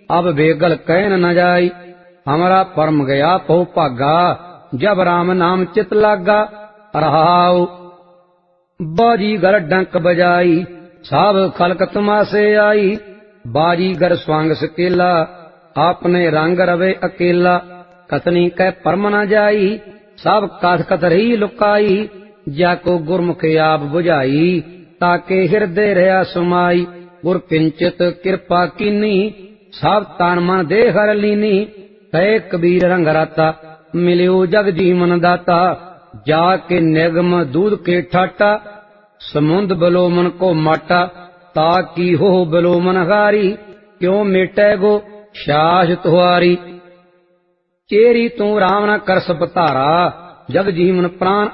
अब बेगल कहन न जाई। हमारा परम गया पौ भागा, जब राम नाम चित लागा। रहाऊ बाजीगर डंक बजाई, सब खलक तमाशे आई। बाजीगर स्वांग सकेला, आपने रंग रवे अकेला। कतनी कै परम न जाई, सब कथ कथ रही लुकाई। जाको गुरमुख आप बुझाई, ताके हृदय रहा सुमाई। गुर किंचित कृपा कीनी, सब तन मन दे हर लीनी। कहे कबीर रंग राता, मिलियो जग जीवन दाता। जाके निगम दूध के ठाटा, समुंद बलोमन को माटा। ताकि हो बलोमन हारी, क्यों मेटे गो शास तुहारी। चेरी तू राम न कर सपतारा, जग जीवन प्राण